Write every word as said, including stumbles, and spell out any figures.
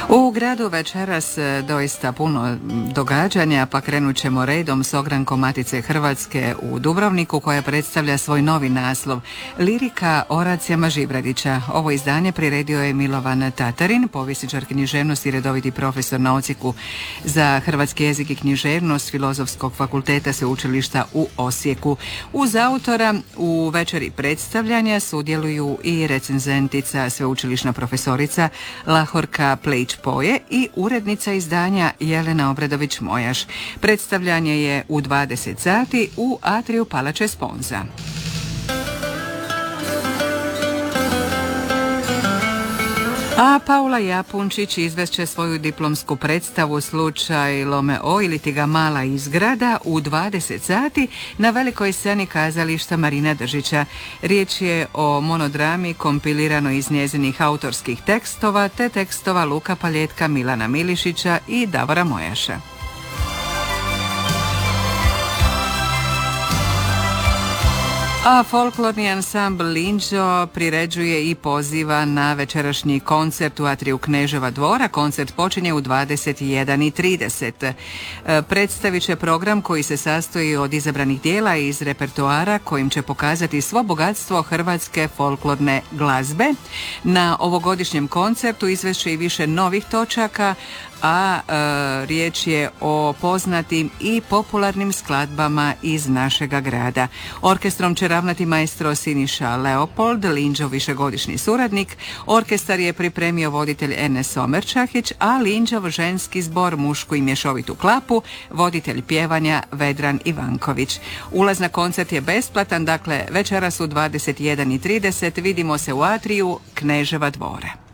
U gradu večeras doista puno događanja, pa krenut ćemo redom s ogrankom Matice Hrvatske u Dubrovniku koja predstavlja svoj novi naslov Lirika Oracija Mažibradića. Ovo izdanje priredio je Milovan Tatarin, povjesničar književnosti i redoviti profesor na odsjeku za hrvatski jezik i književnost Filozofskog fakulteta Sveučilišta u Osijeku. Uz autora u večeri predstavljanja sudjeluju i recenzentica, sveučilišna profesorica Lahorka Plejić-Poje i urednica izdanja Jelena Obradović-Mojaš. Predstavljanje je u dvadeset sati u atriju Palače Sponza. A Paula Japunčić izvešće svoju diplomsku predstavu Slučaj Lomeo ili ti ga mala izgrada u dvadeset sati na velikoj sceni kazališta Marina Držića. Riječ je o monodrami kompiliranoj iz njezinih autorskih tekstova te tekstova Luka Paljetka, Milana Milišića i Davora Mojaša. A folklorni ansambl Linđo priređuje i poziva na večerašnji koncert u atriju Kneževa dvora. Koncert počinje u dvadeset jedan i trideset. Predstavit će program koji se sastoji od izabranih dijela iz repertoara kojim će pokazati svo bogatstvo hrvatske folklorne glazbe. Na ovogodišnjem koncertu izvešće i više novih točaka, a e, riječ je o poznatim i popularnim skladbama iz našega grada. Orkestrom će ravnati maestro Siniša Leopold, Linđov višegodišnji suradnik. Orkestar je pripremio voditelj Enes Omerčahić, a Linđov ženski zbor mušku i mješovitu klapu, voditelj pjevanja Vedran Ivanković. Ulaz na koncert je besplatan, dakle večeras u dvadeset jedan i trideset vidimo se u atriju Kneževa dvora.